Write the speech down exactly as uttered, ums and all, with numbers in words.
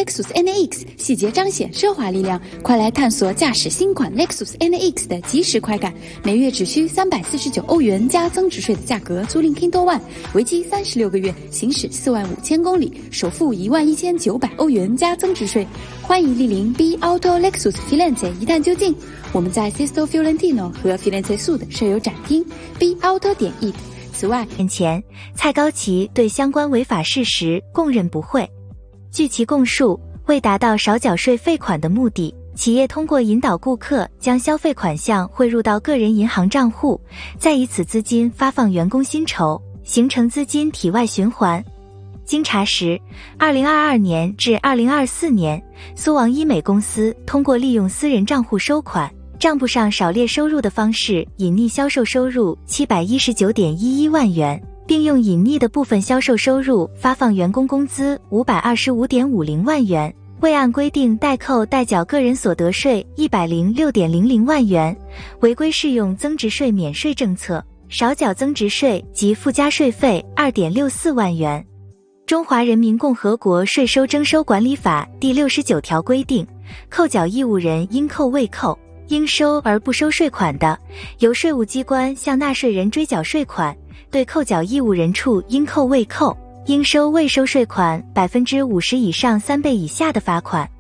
Lexus N A X， 细节彰显奢华力量。快来探索驾驶新款 Lexus N A X 的即时快感，每月只需三百四十九欧元加增值税的价格租赁 Kindle One， 为期三十六个月，行驶四万五千公里，首付一万一千九百欧元加增值税。欢迎莅临 B Auto Lexus Firenze 一探究竟。我们在 Sesto Fiorentino 和 Firenze Sud 设有展厅 B Auto 点 it。此外， 面前蔡高旗对相关违法事实供认不讳。据其供述，为达到少缴税费款的目的，企业通过引导顾客将消费款项汇入到个人银行账户，再以此资金发放员工薪酬，形成资金体外循环。经查实，二零二二年至二零二四年，苏王医美公司通过利用私人账户收款，账簿上少列收入的方式隐匿销售收入七百一十九点一一万元，并用隐匿的部分销售收入发放员工工资五百二十五点五零万元，未按规定代扣代缴个人所得税一百零六点零零万元，违规适用增值税免税政策，少缴增值税及附加税费二点六四万元。中华人民共和国税收征收管理法第六十九条规定，扣缴义务人应扣未扣，应收而不收税款的，由税务机关向纳税人追缴税款；对扣缴义务人处应扣未扣，应收未收税款百分之五十以上三倍以下的罚款。